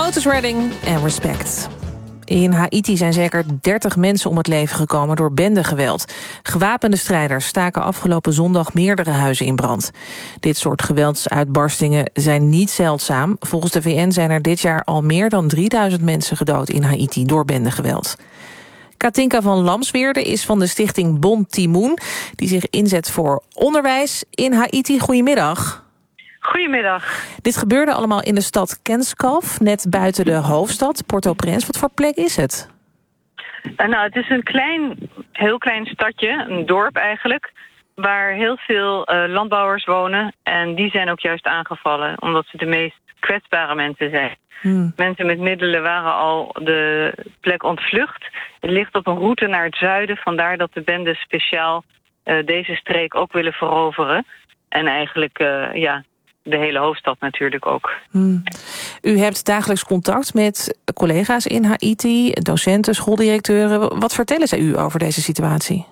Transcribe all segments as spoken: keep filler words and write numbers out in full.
Otis Redding en Respect. In Haïti zijn zeker dertig mensen om het leven gekomen door bendegeweld. Gewapende strijders staken afgelopen zondag meerdere huizen in brand. Dit soort geweldsuitbarstingen zijn niet zeldzaam. Volgens de V N zijn er dit jaar al meer dan drieduizend mensen gedood in Haïti door bendegeweld. Katinka van Lamsweerde is van de stichting Bon Ti-Moun, die zich inzet voor onderwijs in Haïti. Goedemiddag. Goedemiddag. Dit gebeurde allemaal in de stad Kenskaf, net buiten de hoofdstad, Port-au-Prince. Wat voor plek is het? Uh, nou, het is een klein, heel klein stadje, een dorp eigenlijk, waar heel veel uh, landbouwers wonen. En die zijn ook juist aangevallen, omdat ze de meest kwetsbare mensen zijn. Hmm. Mensen met middelen waren al de plek ontvlucht. Het ligt op een route naar het zuiden, vandaar dat de bendes speciaal uh, deze streek ook willen veroveren. En eigenlijk, uh, ja... de hele hoofdstad natuurlijk ook. Hmm. U hebt dagelijks contact met collega's in Haïti, docenten, schooldirecteuren. Wat vertellen zij u over deze situatie?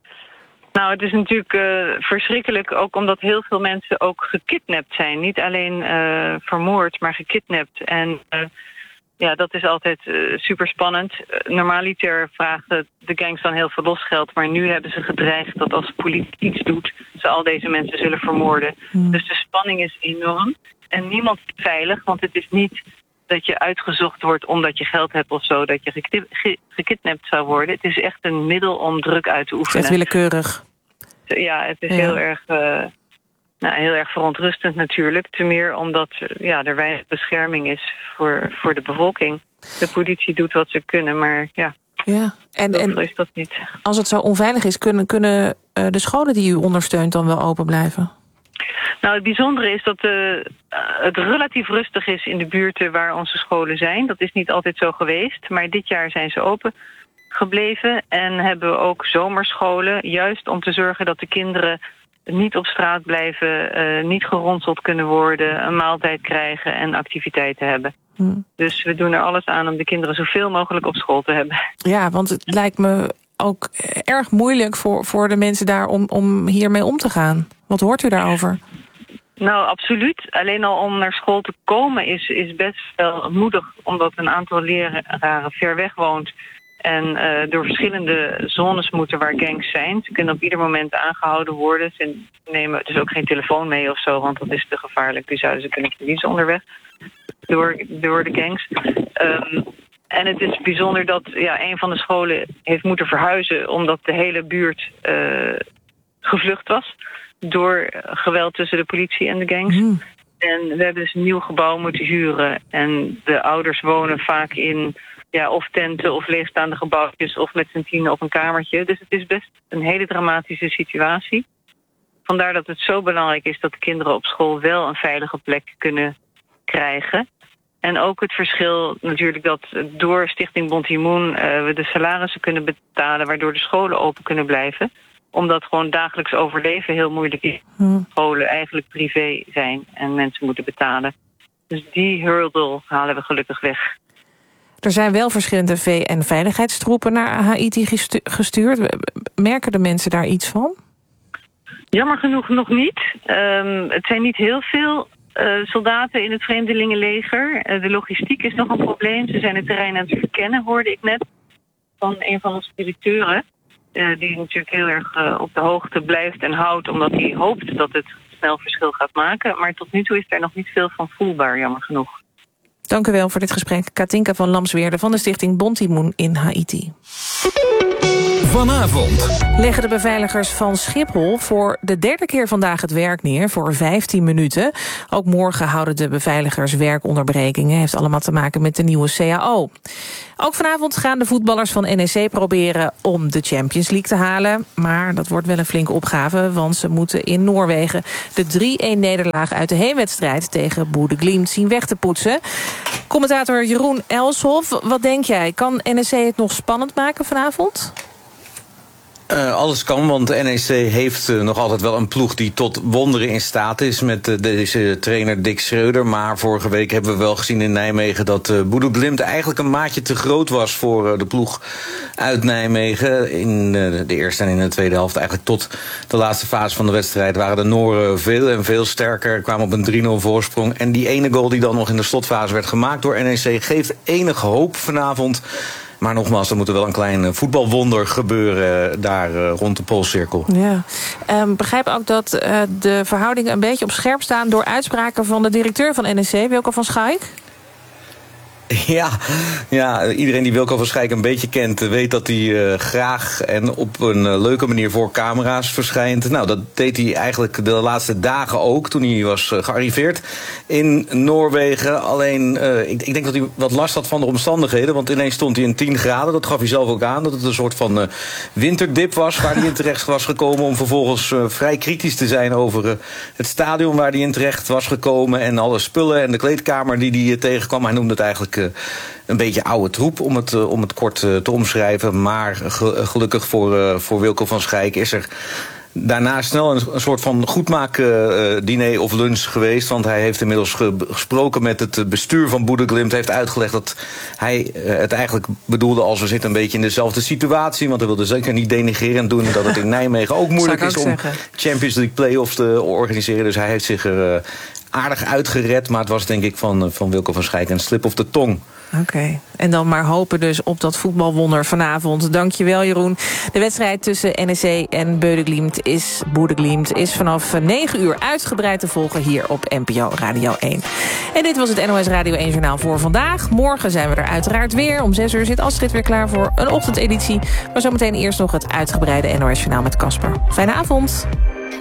Nou, het is natuurlijk uh, verschrikkelijk, ook omdat heel veel mensen ook gekidnapt zijn. Niet alleen uh, vermoord, maar gekidnapt. En uh, ja, dat is altijd uh, super spannend. Uh, normaliter vragen de gangs dan heel veel losgeld, maar nu hebben ze gedreigd dat als de politie iets doet, ze al deze mensen zullen vermoorden. Hmm. Dus de spanning is enorm. En niemand is veilig, want het is niet dat je uitgezocht wordt omdat je geld hebt of zo, dat je gekidnapt, ge- gekidnapt zou worden. Het is echt een middel om druk uit te oefenen. Het is echt willekeurig. Ja, het is ja. heel erg... Uh, Nou, heel erg verontrustend natuurlijk. Ten meer omdat ja, er weinig bescherming is voor, voor de bevolking. De politie doet wat ze kunnen, maar ja, ja. En, en is dat niet. Als het zo onveilig is, kunnen, kunnen uh, de scholen die u ondersteunt dan wel open blijven? Nou, het bijzondere is dat uh, het relatief rustig is in de buurten waar onze scholen zijn. Dat is niet altijd zo geweest, maar dit jaar zijn ze open gebleven. En hebben we ook zomerscholen, juist om te zorgen dat de kinderen niet op straat blijven, uh, niet geronseld kunnen worden, een maaltijd krijgen en activiteiten hebben. Hmm. Dus we doen er alles aan om de kinderen zoveel mogelijk op school te hebben. Ja, want het lijkt me ook erg moeilijk voor, voor de mensen daar om, om hiermee om te gaan. Wat hoort u daarover? Nou, absoluut. Alleen al om naar school te komen is, is best wel moedig, omdat een aantal leraren ver weg woont en uh, door verschillende zones moeten waar gangs zijn. Ze kunnen op ieder moment aangehouden worden. Ze nemen dus ook geen telefoon mee of zo, want dat is te gevaarlijk. Die zouden ze kunnen verliezen onderweg door, door de gangs. Um, en het is bijzonder dat ja, een van de scholen heeft moeten verhuizen omdat de hele buurt uh, gevlucht was door geweld tussen de politie en de gangs. Mm. En we hebben dus een nieuw gebouw moeten huren. En de ouders wonen vaak in ja, of tenten of leegstaande gebouwtjes of met z'n tienen op een kamertje. Dus het is best een hele dramatische situatie. Vandaar dat het zo belangrijk is dat de kinderen op school wel een veilige plek kunnen krijgen. En ook het verschil natuurlijk dat door Stichting Bon Ti-Moun uh, we de salarissen kunnen betalen, waardoor de scholen open kunnen blijven. Omdat gewoon dagelijks overleven heel moeilijk is. Hmm. Scholen eigenlijk privé zijn en mensen moeten betalen. Dus die hurdle halen we gelukkig weg. Er zijn wel verschillende V N-veiligheidstroepen naar Haïti gestuurd. Merken de mensen daar iets van? Jammer genoeg nog niet. Um, het zijn niet heel veel uh, soldaten in het vreemdelingenleger. Uh, de logistiek is nog een probleem. Ze zijn het terrein aan het verkennen, hoorde ik net van een van onze directeuren. Uh, die natuurlijk heel erg uh, op de hoogte blijft en houdt, omdat hij hoopt dat het snel verschil gaat maken. Maar tot nu toe is er nog niet veel van voelbaar, jammer genoeg. Dank u wel voor dit gesprek. Katinka van Lamsweerde van de stichting Bon Ti-Moun in Haïti. Vanavond leggen de beveiligers van Schiphol voor de derde keer vandaag het werk neer voor vijftien minuten. Ook morgen houden de beveiligers werkonderbrekingen. Heeft allemaal te maken met de nieuwe C A O. Ook vanavond gaan de voetballers van N E C proberen om de Champions League te halen. Maar dat wordt wel een flinke opgave, want ze moeten in Noorwegen de drie-een nederlaag uit de heenwedstrijd tegen Bodø Glimt zien weg te poetsen. Commentator Jeroen Elshoff, wat denk jij? Kan N E C het nog spannend maken vanavond? Uh, alles kan, want N E C heeft uh, nog altijd wel een ploeg die tot wonderen in staat is met uh, deze trainer Dick Schreuder. Maar vorige week hebben we wel gezien in Nijmegen dat uh, Bodo Glimt eigenlijk een maatje te groot was voor uh, de ploeg uit Nijmegen. In uh, de eerste en in de tweede helft, eigenlijk tot de laatste fase van de wedstrijd, waren de Noren veel en veel sterker. Kwamen op een drie nul voorsprong. En die ene goal die dan nog in de slotfase werd gemaakt door N E C geeft enige hoop vanavond. Maar nogmaals, er moet er wel een klein voetbalwonder gebeuren daar uh, rond de Poolcirkel. Ja. Um, begrijp ook dat uh, de verhoudingen een beetje op scherp staan door uitspraken van de directeur van N E C, Wilco van Schaik. Ja, ja, iedereen die Wilco van Schaik een beetje kent weet dat hij uh, graag en op een uh, leuke manier voor camera's verschijnt. Nou, dat deed hij eigenlijk de laatste dagen ook, toen hij was uh, gearriveerd in Noorwegen. Alleen, uh, ik, ik denk dat hij wat last had van de omstandigheden, want ineens stond hij in tien graden. Dat gaf hij zelf ook aan, dat het een soort van uh, winterdip was waar hij in terecht was gekomen, om vervolgens uh, vrij kritisch te zijn over uh, het stadion waar hij in terecht was gekomen en alle spullen en de kleedkamer die hij uh, tegenkwam. Hij noemde het eigenlijk een beetje oude troep, om het, om het kort te omschrijven. Maar gelukkig voor, voor Wilco van Schaik is er daarna snel een, een soort van goedmaak-diner uh, of lunch geweest. Want hij heeft inmiddels ge- gesproken met het bestuur van Bodo Glimt. Heeft uitgelegd dat hij uh, het eigenlijk bedoelde als we zitten een beetje in dezelfde situatie. Want hij wilde zeker niet denigrerend doen dat het in Nijmegen ook moeilijk ook is om zeggen. Champions League play-offs te organiseren. Dus hij heeft zich er uh, aardig uitgered. Maar het was denk ik van, van Wilco van Schaik een slip of the tong. Oké, okay. En dan maar hopen dus op dat voetbalwonder vanavond. Dankjewel, Jeroen. De wedstrijd tussen N E C en Bodo Glimt is, Bodo Glimt is vanaf negen uur uitgebreid te volgen hier op N P O Radio één. En dit was het N O S Radio één Journaal voor vandaag. Morgen zijn we er uiteraard weer. Om zes uur zit Astrid weer klaar voor een ochtendeditie. Maar zometeen eerst nog het uitgebreide N O S Journaal met Casper. Fijne avond.